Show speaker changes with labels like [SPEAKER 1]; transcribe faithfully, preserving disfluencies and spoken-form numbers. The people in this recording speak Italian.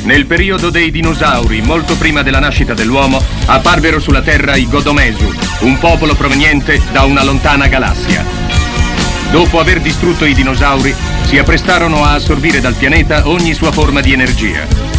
[SPEAKER 1] Nel periodo dei dinosauri, molto prima della nascita dell'uomo, apparvero sulla Terra i Godomesu, un popolo proveniente da una lontana galassia. Dopo aver distrutto i dinosauri, si apprestarono a assorbire dal pianeta ogni sua forma di energia.